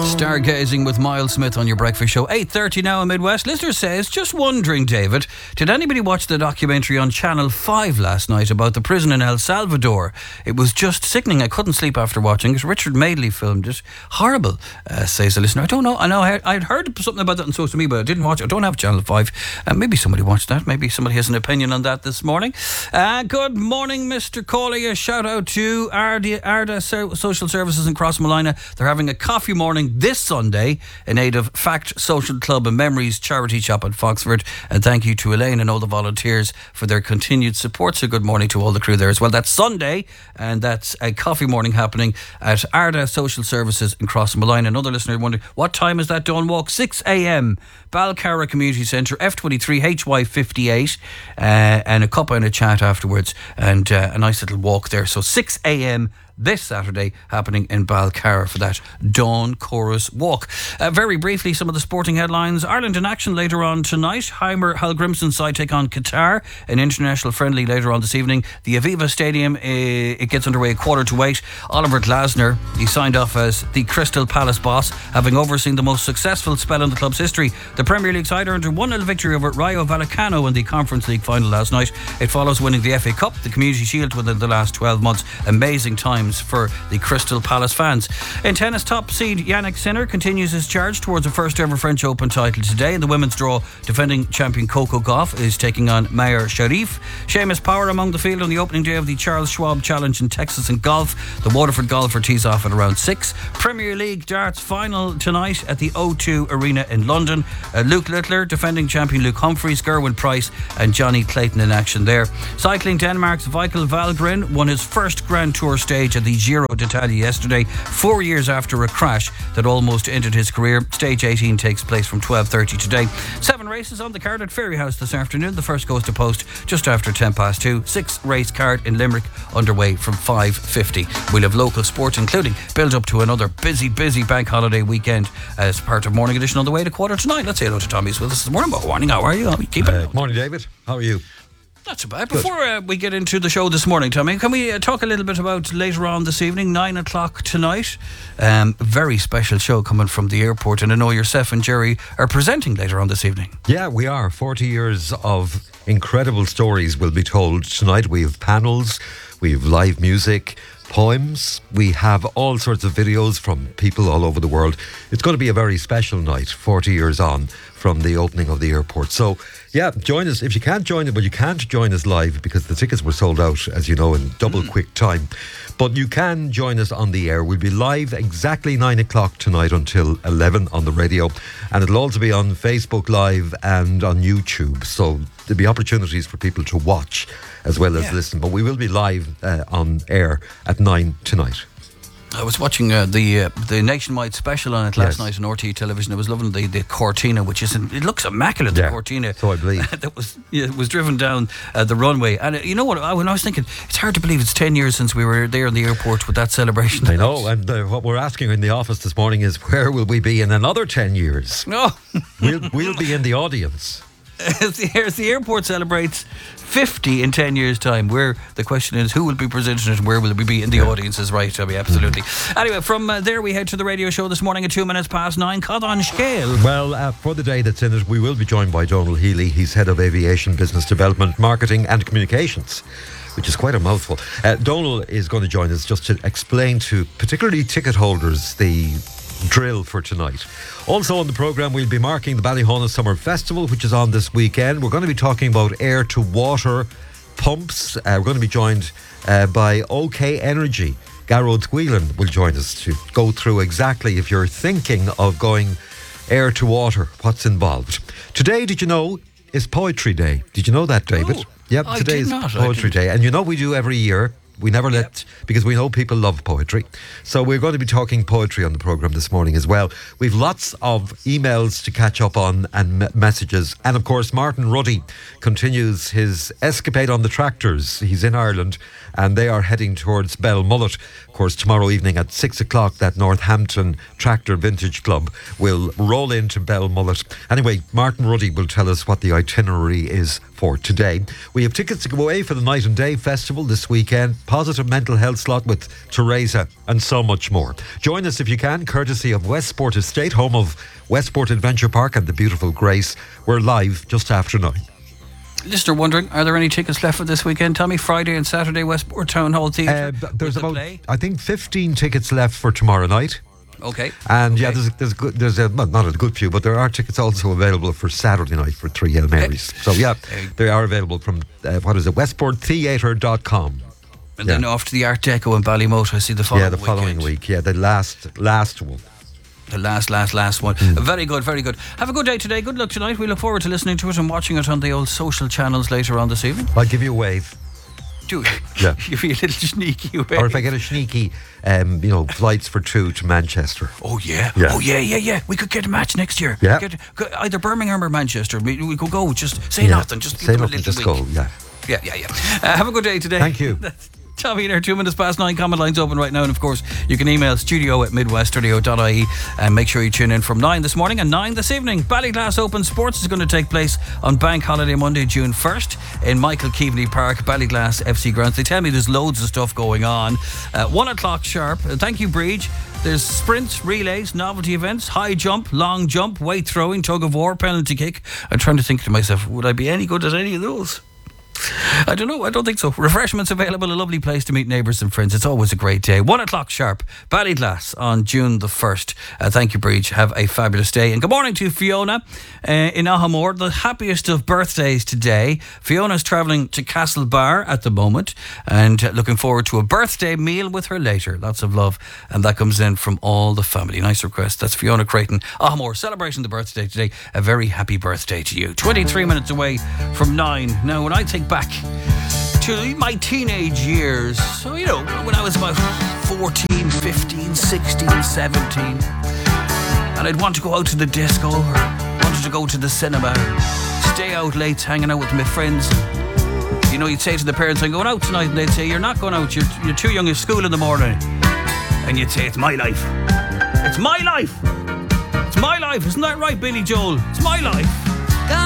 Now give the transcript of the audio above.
Stargazing with Miles Smith on your breakfast show. 8:30 now in Midwest. Listener says, just wondering, David, did anybody watch the documentary on Channel 5 last night about the prison in El Salvador? It was just sickening. I couldn't sleep after watching it. Richard Madeley filmed it. Horrible, says the listener. I don't know. I know I'd heard something about that on social media, but I didn't watch it. I don't have Channel 5. Maybe somebody watched that. Maybe somebody has an opinion on that this morning. Good morning, Mr. Cawley. A shout out to Arda Social Services in Crossmolina. They're having a coffee morning this Sunday in aid of Fact Social Club and Memories charity shop at Foxford. And thank you to Elaine and all the volunteers for their continued support. So good morning to all the crew there as well. That's Sunday, and that's a coffee morning happening at Arda Social Services in Crossmolina. Another listener wondering, what time is that dawn walk? 6 a.m. Balcarra Community Centre, F23 HY58, and a cuppa and a chat afterwards, and a nice little walk there. So 6 a.m. this Saturday happening in Balcarra for that Dawn Chorus Walk. Very briefly, some of the sporting headlines. Ireland in action later on tonight. Heimer Hallgrimsson side take on Qatar, an international friendly later on this evening. The Aviva Stadium, it gets underway 7:45. Oliver Glasner, he signed off as the Crystal Palace boss, having overseen the most successful spell in the club's history. The Premier League side earned a 1-0 victory over Rayo Vallecano in the Conference League final last night. It follows winning the FA Cup, the Community Shield within the last 12 months. Amazing times for the Crystal Palace fans. In tennis, top seed Yannick Sinner continues his charge towards a first ever French Open title today. In the women's draw, defending champion Coco Gauff is taking on Mayer Sharif. Seamus Power among the field on the opening day of the Charles Schwab Challenge in Texas in golf. The Waterford golfer tees off at around 6. Premier League darts final tonight at the O2 Arena in London. Luke Littler, defending champion Luke Humphreys, Gerwin Price and Johnny Clayton in action there. Cycling, Denmark's Michael Valgren won his first Grand Tour stage at the Giro d'Italia yesterday, 4 years after a crash that almost ended his career. Stage 18 takes place from 12:30 today. 7 races on the card at Ferryhouse this afternoon. The first goes to post just after 2:10. 6 race card in Limerick underway from 5:50. We'll have local sport, including build up to another busy bank holiday weekend as part of Morning Edition on the way to 8:45. Let's say hello to Tommy's with us this morning. Morning, how are you? How are you keeping? Morning, David. How are you? Not so bad. Before we get into the show this morning, Tommy, can we talk a little bit about later on this evening, 9 o'clock tonight? Very special show coming from the airport, and I know yourself and Jerry are presenting later on this evening. Yeah, we are. 40 years of incredible stories will be told tonight. We have panels, we have live music, poems, we have all sorts of videos from people all over the world. It's going to be a very special night, 40 years on from the opening of the airport. So, yeah, join us. If you can't join it, but you can't join us live because the tickets were sold out, as you know, in double quick time. But you can join us on the air. We'll be live exactly 9 o'clock tonight until 11 on the radio. And it'll also be on Facebook Live and on YouTube. So there'll be opportunities for people to watch as well as listen. But we will be live on air at 9 tonight. I was watching the nationwide special on it last night on RTÉ television. I was loving the Cortina, which is it looks immaculate. The Cortina, so I believe that was driven down the runway. And you know what? When I was thinking, it's hard to believe it's 10 years since we were there in the airport with that celebration. I know, and what we're asking in the office this morning is, where will we be in another 10 years? No, we'll be in the audience. As the airport celebrates 50 in 10 years' time, where the question is, who will be presenting it and where will we be in the audience is right, Toby, absolutely. Anyway, from there we head to the radio show this morning at 9:02. Cadán Scale. Well, for the day that's in it, we will be joined by Donal Healy. He's Head of Aviation Business Development, Marketing and Communications, which is quite a mouthful. Donal is going to join us just to explain to particularly ticket holders the drill for tonight. Also on the programme, we'll be marking the Ballyhona Summer Festival, which is on this weekend. We're going to be talking about air to water pumps. We're going to be joined by OK Energy. Garrod Squealan will join us to go through exactly, if you're thinking of going air to water, what's involved. Today, did you know, is Poetry Day. Did you know that, David? Oh, yep, today is Poetry Day. And you know we do every year. We never let, because we know people love poetry. So we're going to be talking poetry on the programme this morning as well. We've lots of emails to catch up on and messages. And of course, Martin Ruddy continues his escapade on the tractors. He's in Ireland and they are heading towards Belmullet. Of course, tomorrow evening at 6 o'clock, that Northampton Tractor Vintage Club will roll into Belmullet. Anyway, Martin Ruddy will tell us what the itinerary is for today. We have tickets to go away for the Night and Day Festival this weekend, positive mental health slot with Teresa, and so much more. Join us if you can, courtesy of Westport Estate, home of Westport Adventure Park and the beautiful Grace. We're live just after 9. Listener wondering, are there any tickets left for this weekend, Tommy? Friday and Saturday, Westport Town Hall Theatre. There's about, I think, 15 tickets left for tomorrow night. Okay. And yeah, there's not a good few, but there are tickets also available for Saturday night for 3 Hail Marys. So yeah, they are available from westporttheatre.com. And then off to the Art Deco in Ballymote, I see the following weekend. Yeah, the following week. Yeah, the last one. The last one. Very good, very good. Have a good day today. Good luck tonight. We look forward to listening to it and watching it on the old social channels later on this evening. I'll give you a wave. Do yeah. You feel a little sneaky wave. Or if I get a sneaky, flights for 2 to Manchester. Oh yeah. We could get a match next year. Yeah. Either Birmingham or Manchester. We could go. Just say nothing. Just say nothing. Just go. Yeah. Have a good day today. Thank you. Tommy there, 2 minutes past 9. Comment lines open right now, and of course you can email studio@midwestradio.ie and make sure you tune in from 9 this morning and 9 this evening. Ballyglass Open Sports is going to take place on Bank Holiday Monday, June 1st in Michael Keaveney Park, Ballyglass FC grounds. They tell me there's loads of stuff going on. 1 o'clock sharp. Thank you, Breach. There's sprints, relays, novelty events, high jump, long jump, weight throwing, tug of war, penalty kick. I'm trying to think to myself, would I be any good at any of those? I don't know. I don't think so. Refreshments available. A lovely place to meet neighbours and friends. It's always a great day. 1 o'clock sharp. Ballyglass on June the 1st. Thank you, Breach. Have a fabulous day. And good morning to Fiona in Ahamore. The happiest of birthdays today. Fiona's travelling to Castlebar at the moment and looking forward to a birthday meal with her later. Lots of love. And that comes in from all the family. Nice request. That's Fiona Creighton. Ahamore, celebrating the birthday today. A very happy birthday to you. 23 minutes away from 9. Now, when I think back to my teenage years, so when I was about 14, 15, 16, 17, and I'd want to go out to the disco or wanted to go to the cinema, stay out late hanging out with my friends. You'd say to the parents, I'm going out tonight, and they'd say, you're not going out, you're too young at school in the morning. And you'd say, it's my life. It's my life. It's my life. Isn't that right, Billy Joel? It's my life.